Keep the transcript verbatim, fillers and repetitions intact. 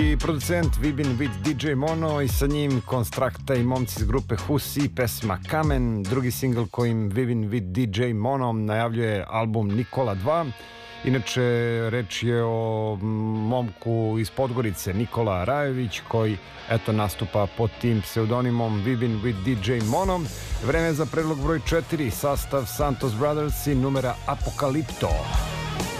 I producent Vibin with D J Mono i sa njim Konstrakta i momci iz grupe Husi, pesma Kamen, drugi singl kojim Vibin with D J Mono najavljuje album Nikola dva. Inače, reč je o momku iz Podgorice, Nikola Rajević, koji eto nastupa pod tim pseudonimom Vibin with D J Mono. Vreme za predlog broj četiri, sastav Santos Brothers i numera Apokalipto.